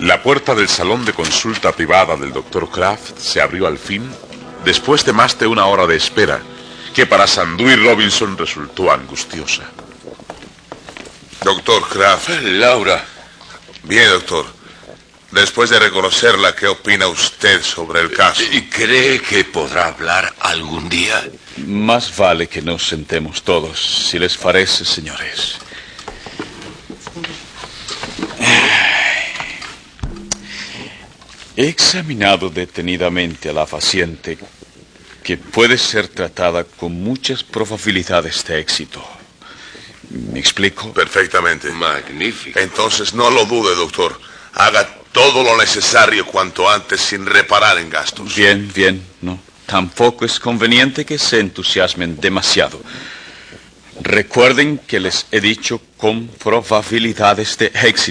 La puerta del salón de consulta privada del Dr. Kraft se abrió al fin, después de más de una hora de espera, que para Sandú y Robinson resultó angustiosa. Doctor Kraft. Laura. Bien, doctor. Después de reconocerla, ¿qué opina usted sobre el caso? ¿Y cree que podrá hablar algún día? Más vale que nos sentemos todos, si les parece, señores. He examinado detenidamente a la paciente, que puede ser tratada con muchas probabilidades de éxito. ¿Me explico? Perfectamente. Magnífico. Entonces no lo dude, doctor. Haga todo lo necesario cuanto antes sin reparar en gastos. Bien, no. Tampoco es conveniente que se entusiasmen demasiado. Recuerden que les he dicho con probabilidades de éxito.